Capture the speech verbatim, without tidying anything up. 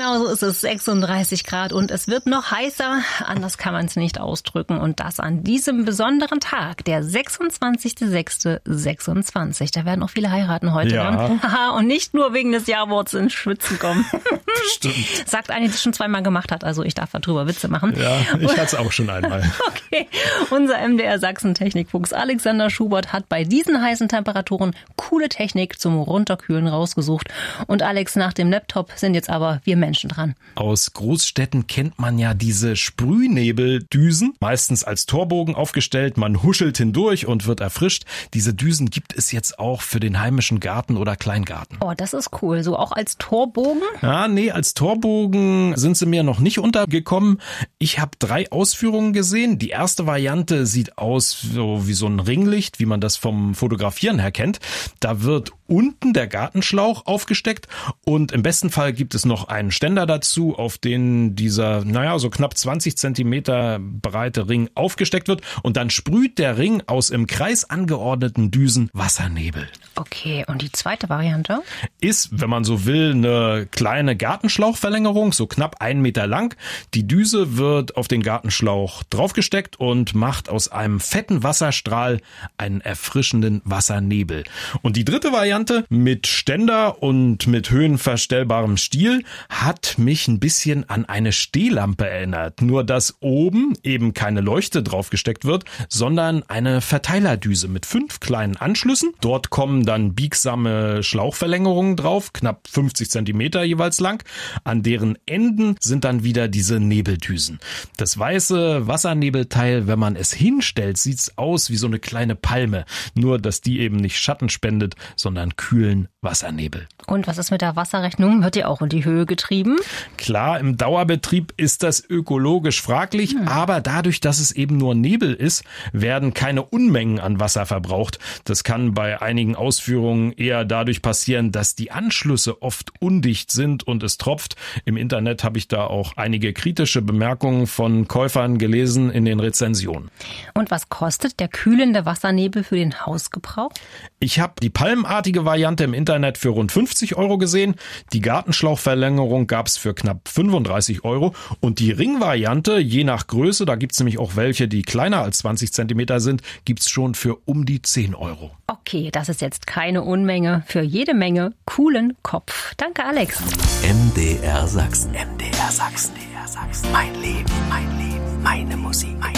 Genau so ist es, sechsunddreißig Grad und es wird noch heißer, anders kann man es nicht ausdrücken und das an diesem besonderen Tag, der sechsundzwanzigster sechster sechsundzwanzig. Da werden auch viele heiraten heute. Ja. Ne? Und nicht nur wegen des Jahrworts ins Schwitzen kommen. Stimmt. Sagt eine, die es schon zweimal gemacht hat, also ich darf darüber Witze machen. Ja, ich hatte es auch schon einmal. Okay, unser M D R Sachsen-Technikfuchs Alexander Schubert hat bei diesen heißen Temperaturen coole Technik zum Runterkühlen rausgesucht. Und Alex, nach dem Laptop sind jetzt aber wir Menschen dran. Aus Großstädten kennt man ja diese Sprühnebeldüsen, meistens als Torbogen aufgestellt. Man huschelt hindurch und wird erfrischt. Diese Düsen gibt es jetzt auch für den heimischen Garten oder Kleingarten. Oh, das ist cool. So auch als Torbogen? Ja, nee, als Torbogen sind sie mir noch nicht untergekommen. Ich habe drei Ausführungen gesehen. Die erste Variante sieht aus so wie so ein Ringlicht, wie man das vom Fotografieren her kennt. Da wird unten der Gartenschlauch aufgesteckt und im besten Fall gibt es noch einen Ständer dazu, auf den dieser, naja, so knapp zwanzig Zentimeter breite Ring aufgesteckt wird und dann sprüht der Ring aus im Kreis angeordneten Düsen Wassernebel. Okay, und die zweite Variante? Ist, wenn man so will, eine kleine Gartenschlauchverlängerung, so knapp einen Meter lang. Die Düse wird auf den Gartenschlauch draufgesteckt und macht aus einem fetten Wasserstrahl einen erfrischenden Wassernebel. Und die dritte Variante mit Ständer und mit höhenverstellbarem Stiel hat mich ein bisschen an eine Stehlampe erinnert. Nur dass oben eben keine Leuchte draufgesteckt wird, sondern eine Verteilerdüse mit fünf kleinen Anschlüssen. Dort kommen dann biegsame Schlauchverlängerungen drauf, knapp fünfzig Zentimeter jeweils lang. An deren Enden sind dann wieder diese Nebeldüsen. Das weiße Wassernebelteil, wenn man es hinstellt, sieht's aus wie so eine kleine Palme. Nur dass die eben nicht Schatten spendet, sondern kühlen Wassernebel. Und was ist mit der Wasserrechnung? Wird die auch in die Höhe getrieben? Klar, im Dauerbetrieb ist das ökologisch fraglich, hm. aber dadurch, dass es eben nur Nebel ist, werden keine Unmengen an Wasser verbraucht. Das kann bei einigen Ausführungen eher dadurch passieren, dass die Anschlüsse oft undicht sind und es tropft. Im Internet habe ich da auch einige kritische Bemerkungen von Käufern gelesen in den Rezensionen. Und was kostet der kühlende Wassernebel für den Hausgebrauch? Ich habe die palmenartige Variante im Internet für rund fünfzig Euro gesehen. Die Gartenschlauchverlängerung gab es für knapp fünfunddreißig Euro. Und die Ringvariante, je nach Größe, da gibt es nämlich auch welche, die kleiner als zwanzig Zentimeter sind, gibt es schon für um die zehn Euro. Okay, das ist jetzt keine Unmenge. Für jede Menge coolen Kopf. Danke, Alex. M D R Sachsen. M D R Sachsen. Mein Leben, mein Leben, meine Musik.